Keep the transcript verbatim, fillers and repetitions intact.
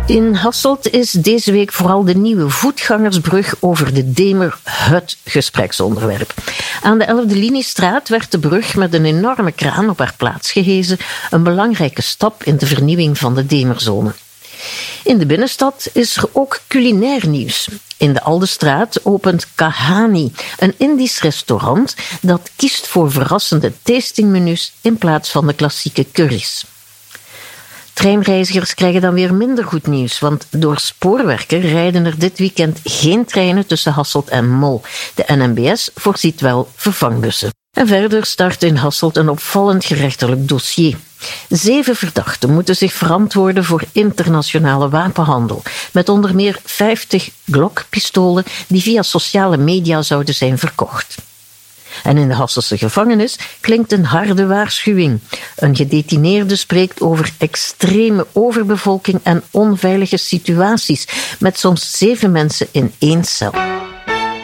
In Hasselt is deze week vooral de nieuwe voetgangersbrug over de Demer het gespreksonderwerp. Aan de elfde liniestraat werd de brug met een enorme kraan op haar plaats gehezen, een belangrijke stap in de vernieuwing van de Demerzone. In de binnenstad is er ook culinair nieuws. In de Aldestraat opent Kahani, een Indisch restaurant dat kiest voor verrassende tastingmenus in plaats van de klassieke curry's. Treinreizigers krijgen dan weer minder goed nieuws, want door spoorwerken rijden er dit weekend geen treinen tussen Hasselt en Mol. De N M B S voorziet wel vervangbussen. En verder start in Hasselt een opvallend gerechtelijk dossier. Zeven verdachten moeten zich verantwoorden voor internationale wapenhandel, met onder meer vijftig Glock-pistolen die via sociale media zouden zijn verkocht. En in de Hasselse gevangenis klinkt een harde waarschuwing. Een gedetineerde spreekt over extreme overbevolking en onveilige situaties, met soms zeven mensen in één cel.